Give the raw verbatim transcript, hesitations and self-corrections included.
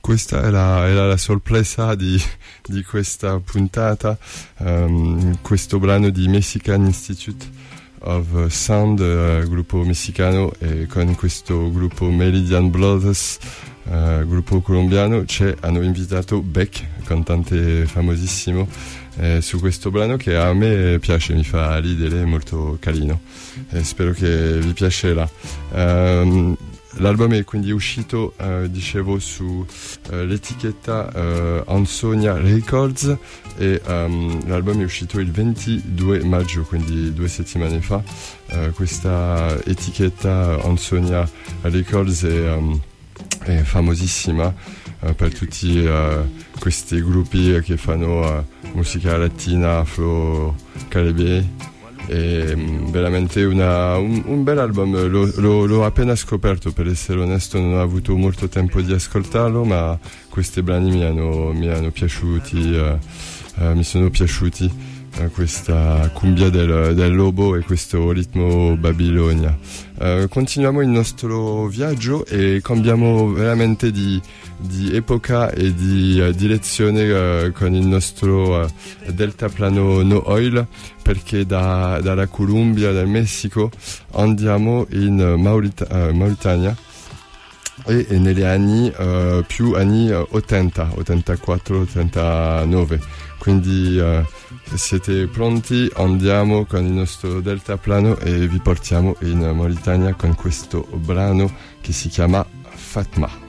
questa è la, è la sorpresa di, di questa puntata, um, questo brano di Mexican Institute of Sound, uh, gruppo messicano, e con questo gruppo Meridian Brothers, uh, gruppo colombiano, c'è, hanno invitato Beck, cantante famosissimo, eh, su questo brano che a me piace, mi fa ridere, è molto carino, e spero che vi piacerà. Um, L'album è quindi uscito, eh, dicevo, su eh, l'etichetta eh, Ansonia Records, e um, l'album è uscito il ventidue maggio, quindi due settimane fa. Eh, questa etichetta Ansonia Records è, um, è famosissima eh, per tutti uh, questi gruppi che fanno uh, musica latina, afro-caribee. È veramente una, un, un bel album, lo, lo, l'ho appena scoperto, per essere onesto non ho avuto molto tempo di ascoltarlo, ma questi brani mi hanno, mi hanno piaciuti, uh, uh, mi sono piaciuti, uh, questa cumbia del, del lobo e questo ritmo Babilonia. Uh, continuiamo il nostro viaggio e cambiamo veramente di, di epoca e di uh, direzione uh, con il nostro uh, deltaplano No Oil, perché da, dalla Colombia, dal Messico, andiamo in Maurita- uh, Mauritania, e, e negli anni uh, più anni uh, ottanta, ottantaquattro ottantanove. Quindi uh, se siete pronti, andiamo con il nostro deltaplano e vi portiamo in Mauritania con questo brano che si chiama Fatma.